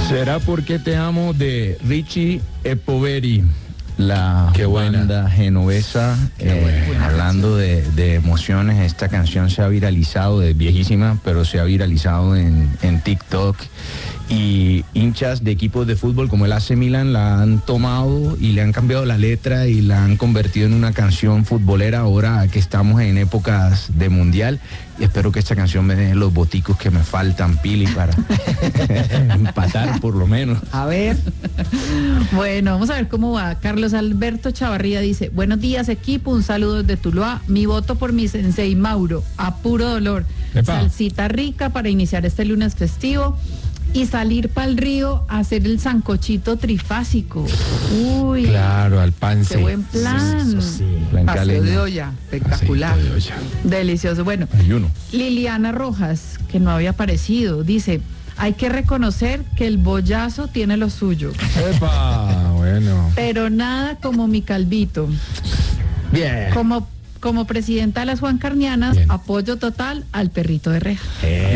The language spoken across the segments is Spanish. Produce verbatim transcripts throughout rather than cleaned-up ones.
Será porque te amo de Richie e Poveri. La Qué buena. banda genovesa, eh, buena. hablando de, de emociones, esta canción se ha viralizado, es viejísima, pero se ha viralizado en, en TikTok, y hinchas de equipos de fútbol como el A C Milan la han tomado y le han cambiado la letra y la han convertido en una canción futbolera ahora que estamos en épocas de mundial, y espero que esta canción me dé los boticos que me faltan, Pili, para empatar por lo menos. A ver. Bueno, vamos a ver cómo va. Carlos Alberto Chavarría dice: buenos días, equipo, un saludo desde Tuluá. Mi voto por mi sensei Mauro, a puro dolor. Epa. Salsita rica para iniciar este lunes festivo y salir para el río a hacer el sancochito trifásico. Uy, Claro, al pance. qué buen plan. Blanca Paseo leña. de olla, espectacular. Aceite de olla. Delicioso. Bueno, Ayuno. Liliana Rojas, que no había aparecido, dice: hay que reconocer que el bollazo tiene lo suyo, Epa, bueno. pero nada como mi calvito. Bien. Como, como presidenta de las Juancarnianas, Bien. apoyo total al perrito de reja.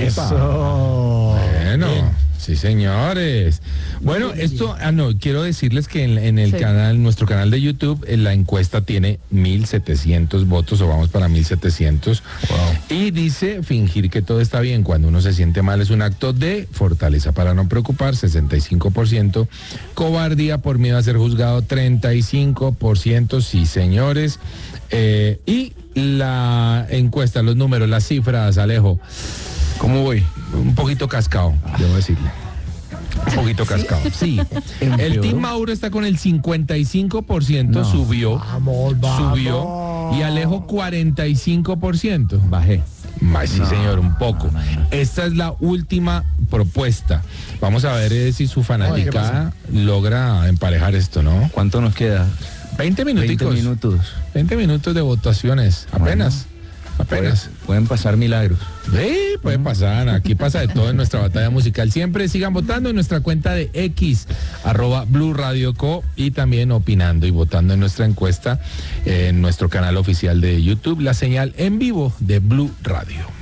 Eso. Bueno, sí, señores. Bueno, esto, ah, no, quiero decirles que en, en el Sí. canal, nuestro canal de YouTube, en la encuesta tiene mil setecientos votos, o vamos para mil setecientos. Y dice: fingir que todo está bien cuando uno se siente mal es un acto de fortaleza para no preocupar, sesenta y cinco por ciento. Cobardía por miedo a ser juzgado, treinta y cinco por ciento. Sí, señores. Eh, y la encuesta, los números, las cifras, Alejo. ¿Cómo voy? Un poquito cascado, debo decirle. Un poquito cascado. Sí. El Empeoró. Team Mauro está con el cincuenta y cinco por ciento, No. subió. Subió. Y Alejo cuarenta y cinco por ciento. Bajé. Más, sí, No, señor, un poco. no, no, no. Esta es la última propuesta. Vamos a ver eh, si su fanaticada logra emparejar esto, ¿no? ¿Cuánto nos queda? veinte minuticos. veinte minutos. veinte minutos de votaciones. Apenas. Apenas. Puede- pueden pasar milagros. Sí, puede pasar, aquí pasa de todo en nuestra batalla musical. Siempre sigan votando en nuestra cuenta de X, arroba Blue Radio Co, y también opinando y votando en nuestra encuesta eh, en nuestro canal oficial de YouTube, la señal en vivo de Blue Radio.